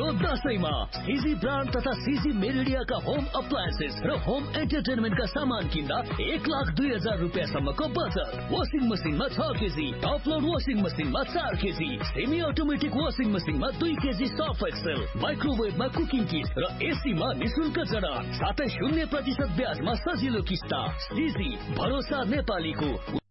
दशैंमा सिजी brand तथा सिजी मेरिडियाका home appliances र home एन्टरटेनमेन्टका सामान किन्दा 1,02,000 रुपियाँसम्मको बचत। वासिङ मसिनमा 6 केजी, टप लोड वासिङ मसिनमा 4 केजी, सेमी अटोमेटिक वासिङ मसिनमा 2 केजी सर्फ एक्सेल, माइक्रोवेभमा कुकिङ किट र एसीमा निशुल्क जडान, साथै 0% ब्याजमा सजिलो किस्ता। सिजी भरोसा नेपालीको।